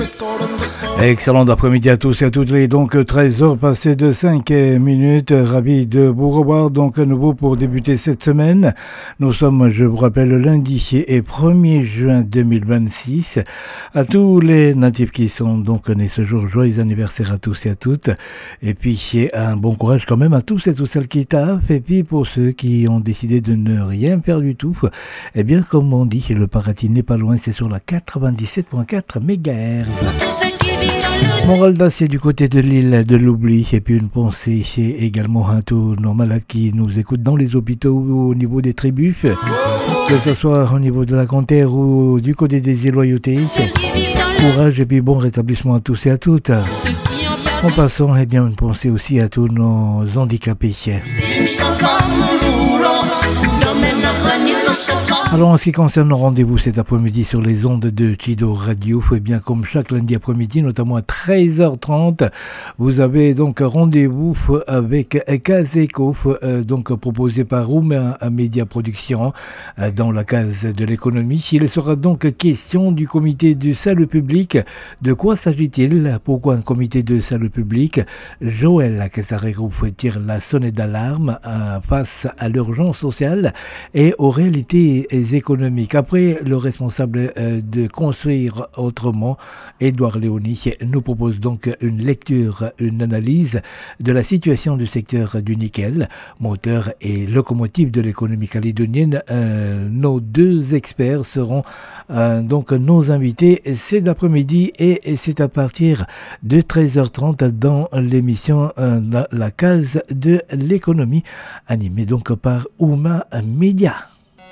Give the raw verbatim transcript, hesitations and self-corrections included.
Excellent après-midi à tous et à toutes les donc treize heures passées de cinq minutes. Ravi de vous revoir donc à nouveau pour débuter cette semaine. Nous sommes, je vous rappelle, le lundi et premier juin deux mille vingt-six. À tous les natifs qui sont donc nés ce jour, joyeux anniversaire à tous et à toutes. Et puis un bon courage quand même à tous et toutes celles qui taffent. Et puis pour ceux qui ont décidé de ne rien faire du tout, eh bien comme on dit, le paradis n'est pas loin, c'est sur la quatre-vingt-dix-sept virgule quatre mégahertz. Moral d'acier du côté de l'île de l'oubli, et puis une pensée chez également à tous nos malades qui nous écoutent dans les hôpitaux ou au niveau des tribus, que ce soit au niveau de la Canterre ou du côté des îles Loyauté. Courage et puis bon rétablissement à tous et à toutes. En passant, eh bien, une pensée aussi à tous nos handicapés. Alors en ce qui concerne nos rendez-vous cet après-midi sur les ondes de Chido Radio, eh bien comme chaque lundi après-midi, notamment à treize heures trente, vous avez donc rendez-vous avec Kazeko, euh, donc proposé par Roumain Média Production euh, dans la case de l'économie. Il sera donc question du comité de salut public. De quoi s'agit-il? Pourquoi un comité de salut public? Joël Kasarego tire la sonnette d'alarme euh, face à l'urgence sociale et aux réalités économiques. Après, le responsable euh, de Construire Autrement, Édouard Léoni, nous propose donc une lecture, une analyse de la situation du secteur du nickel, moteur et locomotive de l'économie calédonienne. Euh, nos deux experts seront euh, donc nos invités cet après-midi et, et c'est à partir de treize heures trente dans l'émission euh, la, la case de l'économie, animée donc par Ouma Média.